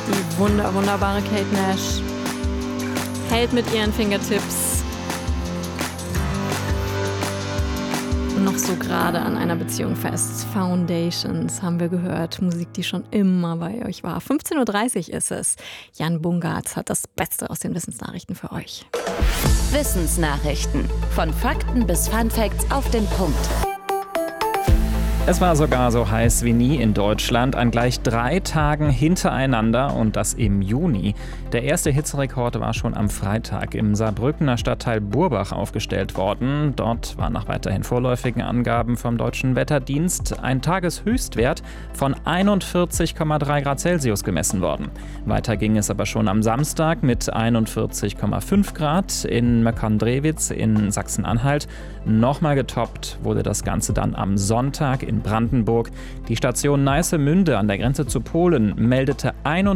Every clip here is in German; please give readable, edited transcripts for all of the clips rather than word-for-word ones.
Die wunderbare Kate Nash hält mit ihren Fingertips noch so gerade an einer Beziehung fest. Foundations haben wir gehört. Musik, die schon immer bei euch war. 15.30 Uhr ist es. Jan Bungartz hat das Beste aus den Wissensnachrichten für euch. Wissensnachrichten. Von Fakten bis Funfacts auf den Punkt. Es war sogar so heiß wie nie in Deutschland, an gleich 3 Tagen hintereinander und das im Juni. Der erste Hitzerekord war schon am Freitag im Saarbrückener Stadtteil Burbach aufgestellt worden. Dort war nach weiterhin vorläufigen Angaben vom Deutschen Wetterdienst ein Tageshöchstwert von 41,3 Grad Celsius gemessen worden. Weiter ging es aber schon am Samstag mit 41,5 Grad in Möckern-Drewitz in Sachsen-Anhalt. Nochmal getoppt wurde das Ganze dann am Sonntag in Brandenburg. Die Station Neissemünde an der Grenze zu Polen meldete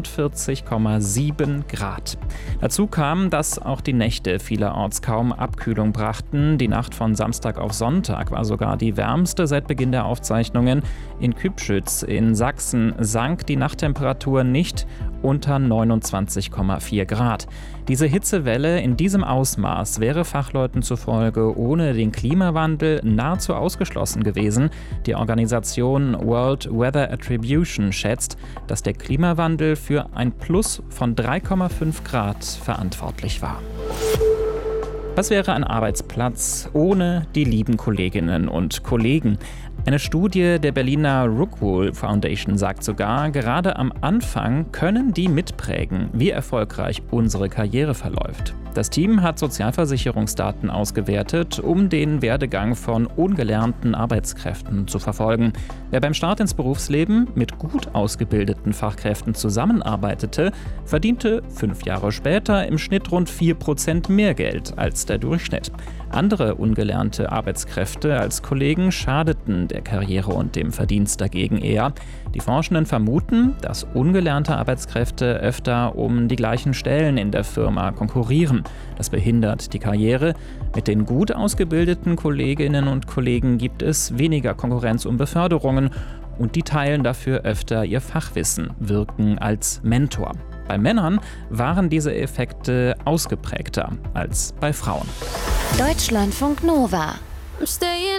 41,7 Grad. Dazu kam, dass auch die Nächte vielerorts kaum Abkühlung brachten. Die Nacht von Samstag auf Sonntag war sogar die wärmste seit Beginn der Aufzeichnungen. In Kübschütz in Sachsen sank die Nachttemperatur nicht unter 29,4 Grad. Diese Hitzewelle in diesem Ausmaß wäre Fachleuten zufolge ohne den Klimawandel nahezu ausgeschlossen gewesen. Die Organisation World Weather Attribution schätzt, dass der Klimawandel für ein Plus von 3,5 Grad verantwortlich war. Was wäre ein Arbeitsplatz ohne die lieben Kolleginnen und Kollegen? Eine Studie der Berliner Rockwool Foundation sagt sogar, gerade am Anfang können die mitprägen, wie erfolgreich unsere Karriere verläuft. Das Team hat Sozialversicherungsdaten ausgewertet, um den Werdegang von ungelernten Arbeitskräften zu verfolgen. Wer beim Start ins Berufsleben mit gut ausgebildeten Fachkräften zusammenarbeitete, verdiente 5 Jahre später im Schnitt rund 4% mehr Geld als der Durchschnitt. Andere ungelernte Arbeitskräfte als Kollegen schadeten der Karriere und dem Verdienst dagegen eher. Die Forschenden vermuten, dass ungelernte Arbeitskräfte öfter um die gleichen Stellen in der Firma konkurrieren. Das behindert die Karriere. Mit den gut ausgebildeten Kolleginnen und Kollegen gibt es weniger Konkurrenz um Beförderungen und die teilen dafür öfter ihr Fachwissen, wirken als Mentor. Bei Männern waren diese Effekte ausgeprägter als bei Frauen. Deutschlandfunk Nova. I'm staying